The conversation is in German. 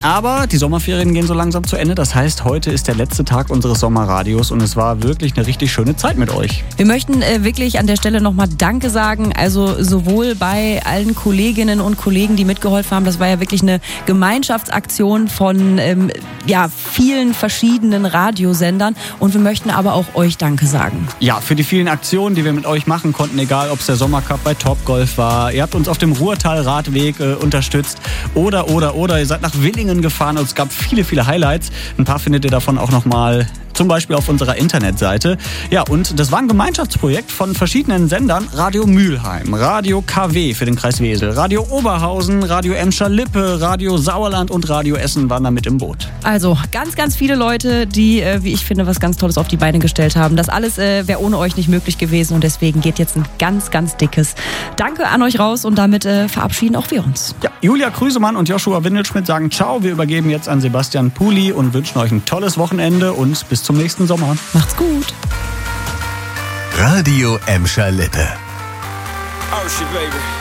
Aber die Sommerferien gehen so langsam zu Ende. Das heißt, heute ist der letzte Tag unseres Sommerradios und es war wirklich eine richtig schöne Zeit mit euch. Wir möchten wirklich an der Stelle nochmal Danke sagen. Also sowohl bei allen Kolleginnen und Kollegen, die mitgeholfen haben. Das war ja wirklich eine Gemeinschaftsaktion von vielen verschiedenen Radiosendern. Und wir möchten aber auch euch Danke sagen. Ja, für die vielen Aktionen, die wir mit euch machen konnten, egal ob es der Sommercup bei Topgolf war. Ihr habt uns auf dem Ruhrtal-Radweg unterstützt oder. Ihr seid nach Willingen gefahren und es gab viele, viele Highlights. Ein paar findet ihr davon auch nochmal zum Beispiel auf unserer Internetseite. Ja, und das war ein Gemeinschaftsprojekt von verschiedenen Sendern. Radio Mülheim, Radio KW für den Kreis Wesel, Radio Oberhausen, Radio Emscher-Lippe, Radio Sauerland und Radio Essen waren da mit im Boot. Also ganz, ganz viele Leute, die, wie ich finde, was ganz Tolles auf die Beine gestellt haben. Das alles wäre ohne euch nicht möglich gewesen und deswegen geht jetzt ein ganz, ganz dickes Danke an euch raus und damit verabschieden auch wir uns. Ja, Julia Krüsemann und Joshua Windelschmidt sagen Ciao. Wir übergeben jetzt an Sebastian Puli und wünschen euch ein tolles Wochenende und bis zum nächsten Sommer. Macht's gut. Radio Emscher-Lippe. Oh shit, baby.